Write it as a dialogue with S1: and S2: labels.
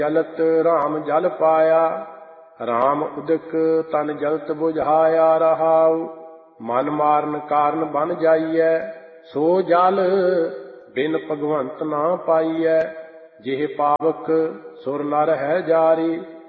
S1: ਜਲਤ ਰਾਮ ਜਲ ਪਾਇਆ। ਰਾਮ ਉਦਕ ਤਨ ਜਲਤ ਬੁਝਾਇਆ। ਰਹਾਉ ਮਨ ਮਾਰਨ ਕਾਰਨ ਬਨ ਜਾਈਐ। ਸੋ ਜਲ ਬਿਨ ਭਗਵੰਤ ਨਾ ਪਾਈਐ। ਜਿਹ ਪਾਵਕ ਸੁਰ ਨਰ ਹੈ ਜਾਰੀ।